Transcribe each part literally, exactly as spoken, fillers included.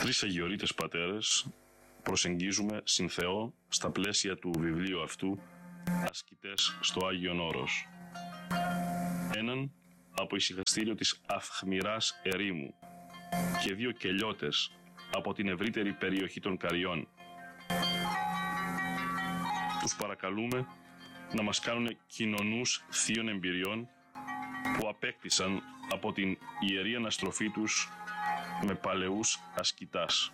Τρεις αγιορείτες πατέρες προσεγγίζουμε συν Θεό στα πλαίσια του βιβλίου αυτού ασκητές στο Άγιον Όρος. Έναν από ησυχαστήριο της Αυχμηράς ερήμου και δύο κελιώτες από την ευρύτερη περιοχή των Καριών. Τους παρακαλούμε να μας κάνουν κοινωνούς θείων εμπειριών που απέκτησαν από την ιερή αναστροφή τους με παλαιούς ασκητάς.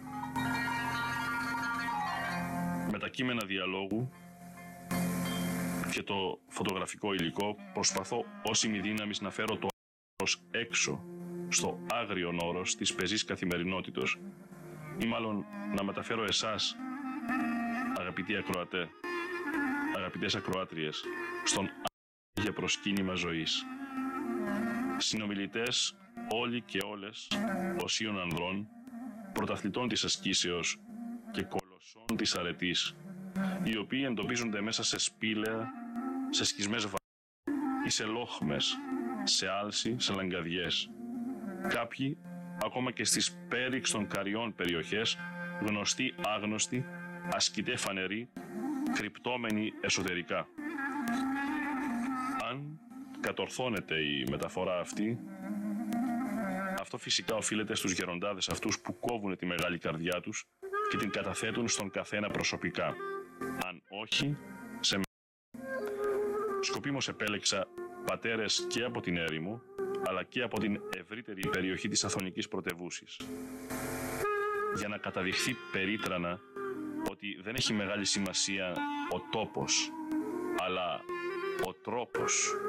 Με τα κείμενα διαλόγου και το φωτογραφικό υλικό προσπαθώ όσιμη δύναμης να φέρω το όρος έξω στο άγριον όρος της πεζής καθημερινότητος ή μάλλον να μεταφέρω εσάς, αγαπητοί ακροατέ, αγαπητές ακροάτριες, στον για προσκύνημα ζωής. Συνομιλητές όλοι και όλες οσίων ανδρών, πρωταθλητών της ασκήσεως και κολοσσών της αρετής, οι οποίοι εντοπίζονται μέσα σε σπήλαια, σε σκισμές βαρύ ή σε λόχμες, σε άλση, σε λαγκαδιές. Κάποιοι ακόμα και στις πέριξ των Καριών περιοχές, γνωστοί, άγνωστοι, ασκητέ φανεροί, κρυπτόμενοι εσωτερικά. Αν κατορθώνεται η μεταφορά αυτή, αυτό φυσικά οφείλεται στους γεροντάδες αυτούς που κόβουν τη μεγάλη καρδιά τους και την καταθέτουν στον καθένα προσωπικά. Αν όχι, σε μένα. Σκοπίμως επέλεξα πατέρες και από την έρημο, αλλά και από την ευρύτερη περιοχή της Αθωνικής πρωτευούσης. Για να καταδειχθεί περίτρανα ότι δεν έχει μεγάλη σημασία ο τόπος, αλλά ο τρόπος